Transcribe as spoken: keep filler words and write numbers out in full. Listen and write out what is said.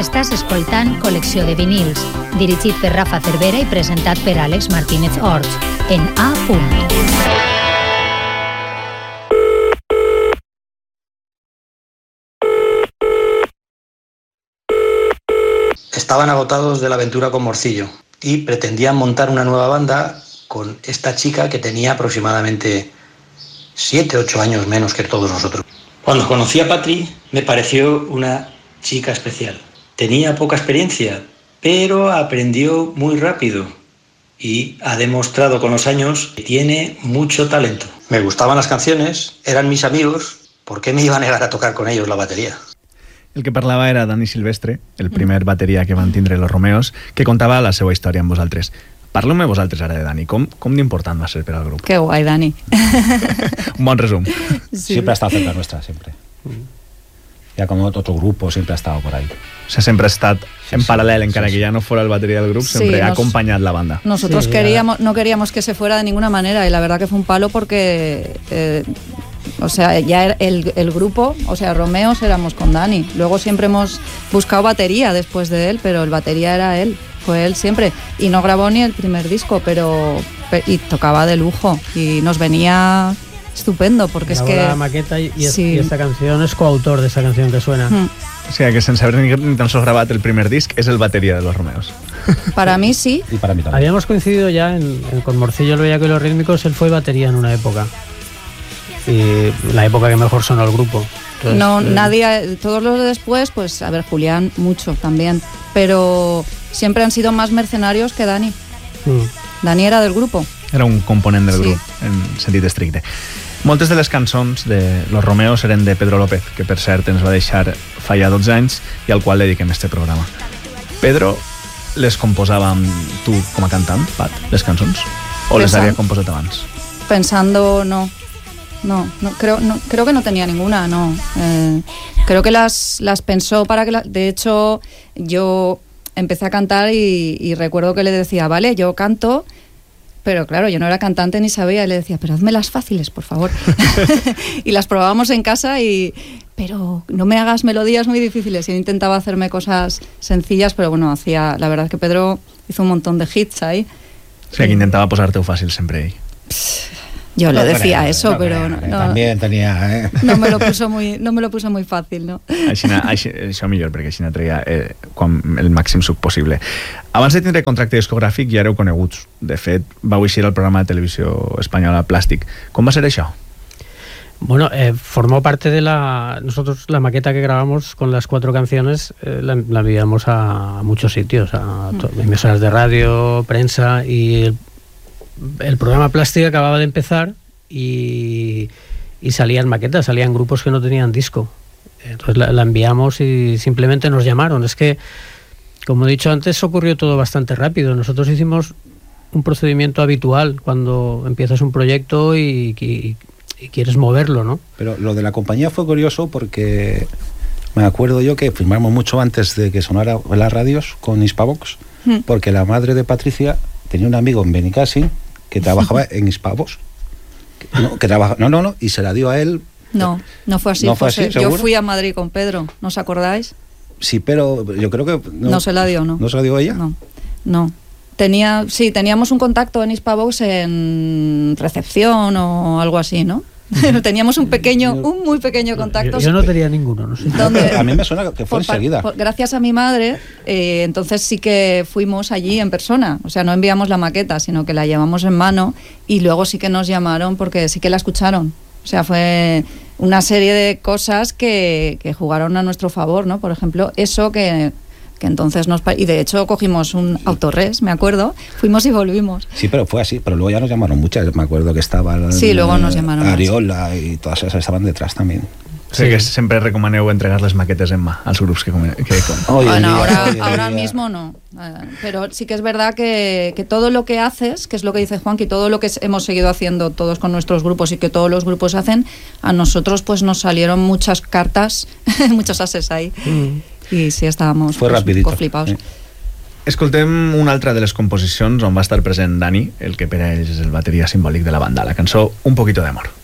Estàs escoltant Col·lecció de vinils, dirigit per Rafa Cervera i presentat per Àlex Martínez Orts, en A. Estaban agotados de la aventura con Morcillo y pretendían montar una nueva banda con esta chica que tenía aproximadamente siete, ocho años menos que todos nosotros. Cuando conocí a Patri, me pareció una chica especial. Tenía poca experiencia, pero aprendió muy rápido y ha demostrado con los años que tiene mucho talento. Me gustaban las canciones, eran mis amigos, ¿por qué me iba a negar a tocar con ellos la batería? El que parlava era Dani Silvestre, el primer bateria que van tindre los Romeos, que contava la seva història amb vosaltres. Parleu-me vosaltres ara de Dani. Com, com d'important va ser per al grup? Que guai, Dani. Un bon resum. Sí. Siempre ha estado cerca nuestra, siempre. Ya como otro grupo, siempre ha estado por ahí. O sea, siempre ha estat sí, en sí, paral·lel, encara sí, que ya no fuera el batería del grupo, siempre sí, ha nos, acompañado la banda. Nosotros sí, queríamos, no queríamos que se fuera de ninguna manera, y la verdad que fue un palo porque... Eh, o sea, ya el, el grupo, o sea, Romeos éramos con Dani. Luego siempre hemos buscado batería después de él, pero el batería era él, fue él siempre. Y no grabó ni el primer disco, pero y tocaba de lujo y nos venía estupendo, porque grabó es que... la maqueta y, y, sí. y esta canción es coautor de esa canción que suena. Mm. O sea, que sense haber ni tan sols gravat el primer disc, es el batería de los Romeos. Para mí sí. Y para mí también. Habíamos coincidido ya en, en, con Morcillo, el Bellaco y los Rítmicos, él fue batería en una época. Y la época que mejor sonó el grupo. Entonces, no, eh... nadie, todos los de después, pues a ver, Julián mucho también, pero siempre han sido más mercenarios que Dani. Mm. Dani era del grupo. Era un component del sí. grup, en sentit estricte. Moltes de les cançons de Los Romeos eren de Pedro López, que per cert ens va deixar fa ja dotze anys i al qual dediquem este programa. Pedro les composava amb tu com a cantant, Pat, les cançons? O les havia composat abans? Pensando, no. No, no, creo, no, creo que no tenía ninguna, no. Eh, creo que las, las pensó para que... La, de hecho, yo empecé a cantar y, y recuerdo que le decía, vale, yo canto, pero claro, yo no era cantante ni sabía, y le decía, pero hazme las fáciles, por favor. Y las probábamos en casa y... Pero no me hagas melodías muy difíciles. Y intentaba hacerme cosas sencillas, pero bueno, hacía... La verdad es que Pedro hizo un montón de hits ahí. O sea, que intentaba posar-te-ho fàcil sempre ell. Yo no le decía creo, no, pero no, no, también tenía, ¿eh? no me lo puso muy, no me lo puso muy fàcil, no. Així, així, això millor, perquè així treia eh, com el màxim suc possible. Abans de tindre contracte discogràfic ja éreu coneguts. De fet, vau eixir al programa de televisió espanyola Plàstic. Com va ser això? Bueno, eh, formó parte de la... Nosotros la maqueta que grabamos con las cuatro canciones eh, la, la enviamos a muchos sitios, a to- emisoras de radio, prensa, y el el programa Plástica acababa de empezar y, y salían maquetas, salían grupos que no tenían disco. Entonces la, la enviamos y simplemente nos llamaron. Es que, como he dicho antes, ocurrió todo bastante rápido. Nosotros hicimos un procedimiento habitual cuando empiezas un proyecto y, y, y quieres moverlo, ¿no? Pero lo de la compañía fue curioso porque me acuerdo yo que firmamos mucho antes de que sonara en las radios con Hispavox, mm. porque la madre de Patricia tenía un amigo en Benicàssim que trabajaba en Hispavox. No, que trabaja, no, no, no, y se la dio a él. No, no fue así. ¿No fue así, yo fui a Madrid con Pedro, ¿no os acordáis? Sí, pero yo creo que... No, no se la dio, ¿no? ¿No se la dio ella? No, no. Tenía, sí, teníamos un contacto en Hispavox en recepción o algo así, ¿no? Teníamos un pequeño, un muy pequeño contacto. Yo, yo no tenía ninguno, no sé. Donde, a mí me suena que fue por, enseguida. Por, gracias a mi madre, eh, entonces sí que fuimos allí en persona. O sea, no enviamos la maqueta, sino que la llevamos en mano y luego sí que nos llamaron porque sí que la escucharon. O sea, fue una serie de cosas que, que jugaron a nuestro favor, ¿no? Por ejemplo, eso que... que entonces nos... Y de hecho cogimos un autores, me acuerdo, fuimos y volvimos. Sí, pero fue así, pero luego ya nos llamaron muchas, me acuerdo que estaban... Sí, luego nos llamaron Ariola mucho. Y todas esas estaban detrás también. O sigui sí. que sempre recomaneu entregar les maquetes en mà als grups que... que bueno, día, ahora, ahora mismo no, pero sí que es verdad que, que todo lo que haces, que es lo que dice Juan, que todo lo que hemos seguido haciendo todos con nuestros grupos y que todos los grupos hacen, a nosotros pues nos salieron muchas cartas, muchos ases ahí. Mm. I sí, estàvem pues, flipados. Eh. Escoltem una altra de les composicions on va estar present Dani, el que per a ells és el bateria simbòlic de la banda, la cançó Un poquito de amor.